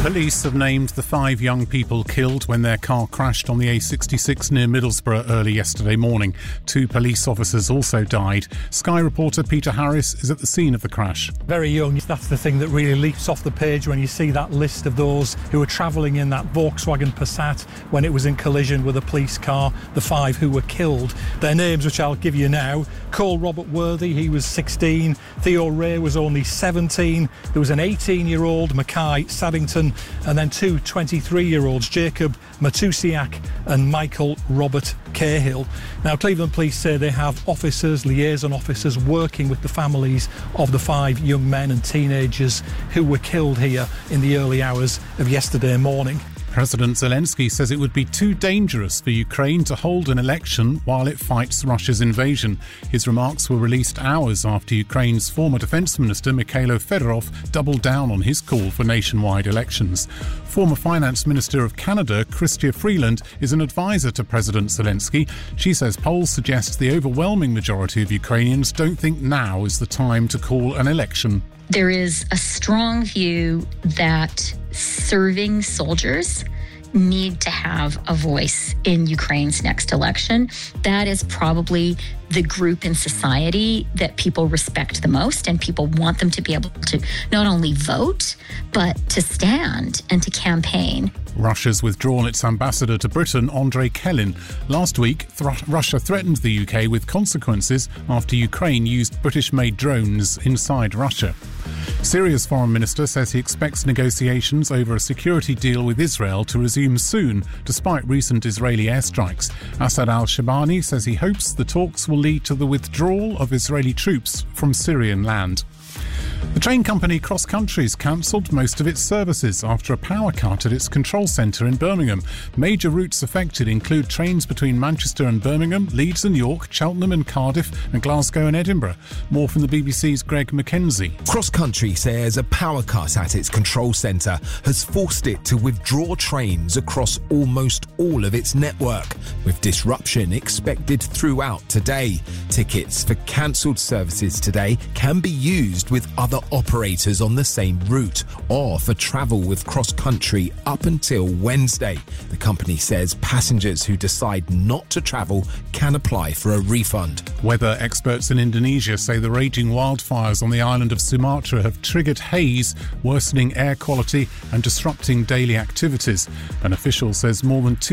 Police have named the 5 young people killed when their car crashed on the A66 near Middlesbrough early yesterday morning. 2 police officers also died. Sky reporter Peter Harris is at the scene of the crash. Very young. That's the thing that really leaps off the page when you see that list of those who were travelling in that Volkswagen Passat when it was in collision with a police car, the 5 who were killed. Their names, which I'll give you now: Cole Robert Worthy, he was 16. Theo Ray was only 17. There was an 18-year-old, Mackay Saddington, and then 2 23-year-olds, Jacob Matusiak and Michael Robert Cahill. Now, Cleveland Police say they have officers, liaison officers, working with the families of the 5 young men and teenagers who were killed here in the early hours of yesterday morning. President Zelensky says it would be too dangerous for Ukraine to hold an election while it fights Russia's invasion. His remarks were released hours after Ukraine's former defence minister Mikhailo Fedorov doubled down on his call for nationwide elections. Former Finance Minister of Canada, Chrystia Freeland, is an advisor to President Zelensky. She says polls suggest the overwhelming majority of Ukrainians don't think now is the time to call an election. There is a strong view that serving soldiers need to have a voice in Ukraine's next election. That is probably the group in society that people respect the most, and people want them to be able to not only vote, but to stand and to campaign. Russia's withdrawn its ambassador to Britain, Andrei Kelin. Last week, Russia threatened the UK with consequences after Ukraine used British-made drones inside Russia. Syria's foreign minister says he expects negotiations over a security deal with Israel to resume soon, despite recent Israeli airstrikes. Assad al-Shabani says he hopes the talks will lead to the withdrawal of Israeli troops from Syrian land. The train company Cross Country's cancelled most of its services after a power cut at its control centre in Birmingham. Major routes affected include trains between Manchester and Birmingham, Leeds and York, Cheltenham and Cardiff, and Glasgow and Edinburgh. More from the BBC's Greg Mackenzie. Cross Country says a power cut at its control centre has forced it to withdraw trains across almost all of its network, with disruption expected throughout today. Tickets for cancelled services today can be used with other operators on the same route, or for travel with Cross Country up until Wednesday. The company says passengers who decide not to travel can apply for a refund. Weather experts in Indonesia say the raging wildfires on the island of Sumatra have triggered haze, worsening air quality and disrupting daily activities. An official says more than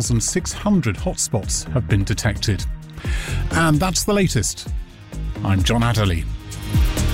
2,600 hotspots have been detected. And that's the latest. I'm John Adderley.